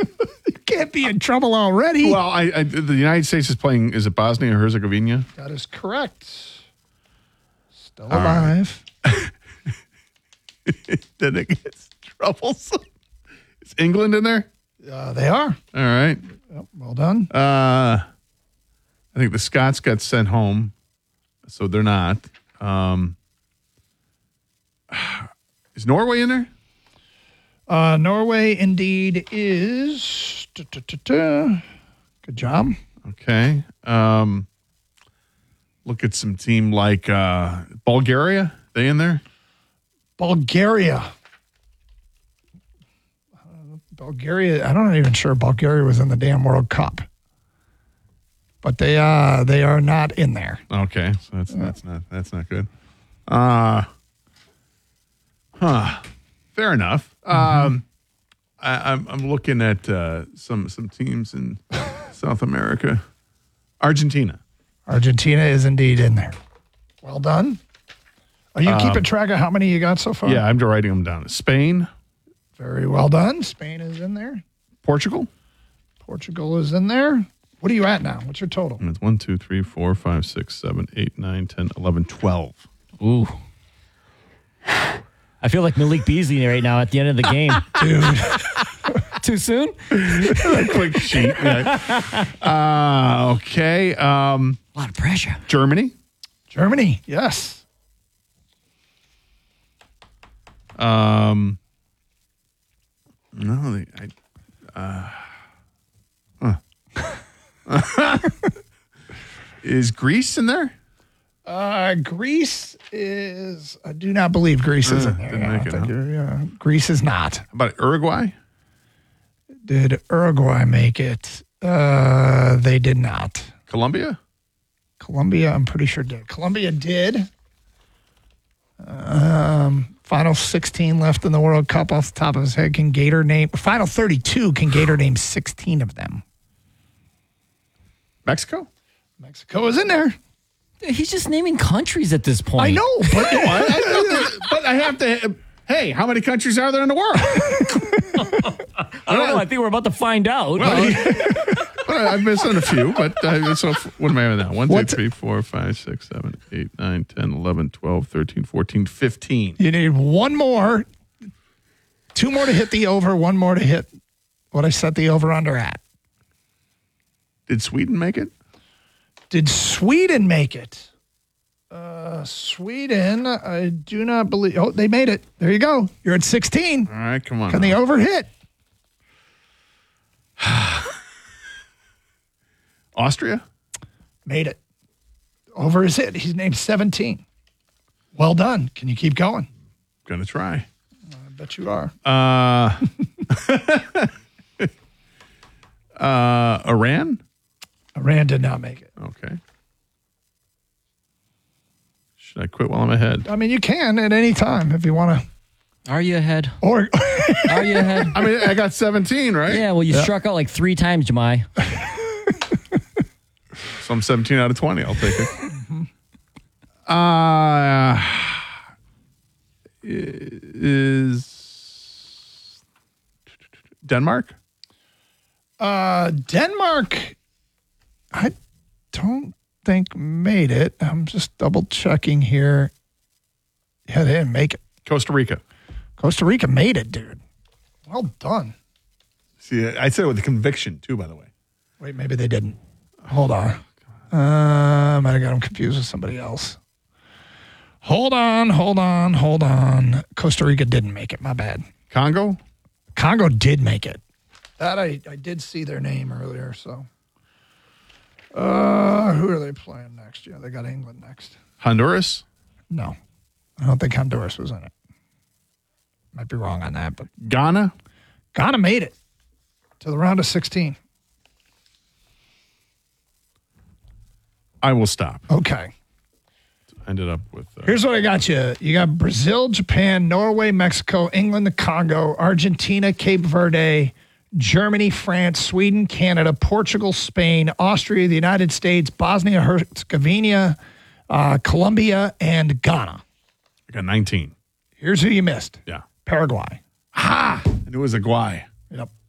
Can't be in trouble already. Well, the United States is playing. Is it Bosnia and Herzegovina? That is correct. Still alive. Right. Then it gets troublesome. Is England in there? They are. All right. Yep, well done. I think the Scots got sent home, so they're not. Is Norway in there? Norway indeed is. Good job. Okay. Look at some team like Bulgaria. They in there? Bulgaria. I'm not even sure Bulgaria was in the damn World Cup. But they are not in there. Okay, so that's not good. Fair enough. I'm looking at some teams in South America. Argentina is indeed in there. Well done. Are you keeping track of how many you got so far? Yeah, I'm writing them down. Spain. Very well done. Spain is in there. Portugal is in there. What are you at now? What's your total? It's 1, 2, 3, 4, 5, 6, 7, 8, 9, 10, 11, 12. Ooh. I feel like Malik Beasley right now at the end of the game. Dude. Too soon? A quick sheet. Yeah. Okay. A lot of pressure. Germany, yes. No, is Greece in there? Greece is. I do not believe Greece is in there. Didn't make it, huh? Greece is not. How about Uruguay? Did Uruguay make it? They did not. Colombia, I'm pretty sure did. Colombia did. Final 16 left in the World Cup off the top of his head. Can Gator name? Final 32. Can Gator name 16 of them? Mexico is in there. He's just naming countries at this point. I know, but but I have to. Hey, how many countries are there in the world? I don't know. I think we're about to find out. I've missed on a few, but so what am I on now? 1, 2, 3, 4, 5, 6, 7, 8, 9, 10, 11, 12, 13, 14, 15. You need one more, 2 more to hit the over, 1 more to hit what I set the over under at. Did Sweden make it? Did Sweden make it? Sweden, I do not believe. Oh, they made it. There you go. You're at 16. All right, come on. Can the over hit? Austria? Made it. Over is hit. He's named 17. Well done. Can you keep going? Gonna try. I bet you are. Iran? Iran did not make it. Okay. Should I quit while I'm ahead? I mean, you can at any time if you want to. Are you ahead? Or Are you ahead? I mean, I got 17, right? Yeah, well, you struck out like 3 times, Jemai. So I'm 17 out of 20. I'll take it. Is Denmark? Denmark, I don't think made it. I'm just double checking here. Yeah, they didn't make it. Costa Rica. Costa Rica made it, dude. Well done. See, I said it with a conviction, too, by the way. Wait, maybe they didn't. Hold on. I might have got them confused with somebody else. Hold on. Costa Rica didn't make it. My bad. Congo did make it. That I did see their name earlier, so. Who are they playing next? Yeah, they got England next. Honduras? No. I don't think Honduras was in it. Might be wrong on that, but. Ghana made it to the round of 16. I will stop. Okay. Ended up with... Here's what I got you. You got Brazil, Japan, Norway, Mexico, England, the Congo, Argentina, Cape Verde, Germany, France, Sweden, Canada, Portugal, Spain, Austria, the United States, Bosnia, Herzegovina, Colombia, and Ghana. I got 19. Here's who you missed. Yeah. Paraguay. I knew it was a Guay. Yep.